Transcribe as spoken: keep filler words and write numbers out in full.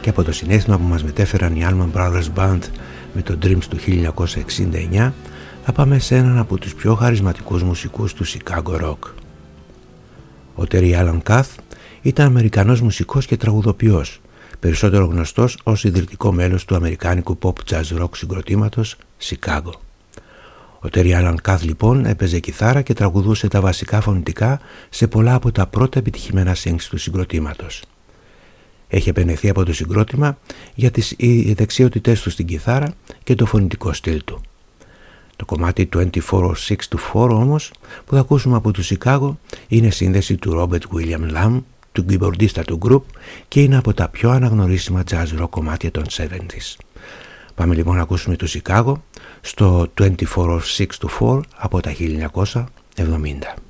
και από το συναίσθημα που μας μετέφεραν οι Allman Brothers Band με το Dreams του χίλια εννιακόσια εξήντα εννιά, θα πάμε σε έναν από τους πιο χαρισματικούς μουσικούς του Chicago Rock. Ο Terry Alan Kath ήταν Αμερικανός μουσικός και τραγουδοποιός, περισσότερο γνωστός ως ιδρυτικό μέλος του αμερικάνικου pop jazz rock συγκροτήματος Chicago. Ο Terry Alan Kath λοιπόν έπαιζε κιθάρα και τραγουδούσε τα βασικά φωνητικά σε πολλά από τα πρώτα επιτυχημένα singles του συγκροτήματος. Έχει επενεθεί από το συγκρότημα για τις δεξιότητές του στην κιθάρα και το φωνητικό στυλ του. Το κομμάτι twenty-four oh six to four όμως που θα ακούσουμε από το Chicago είναι σύνδεση του Robert William Lamb, του keyboardista του group, και είναι από τα πιο αναγνωρίσιμα jazz rock κομμάτια των εβδομήντα. Πάμε λοιπόν να ακούσουμε το Chicago στο twenty-four oh six to four από τα χίλια εννιακόσια εβδομήντα.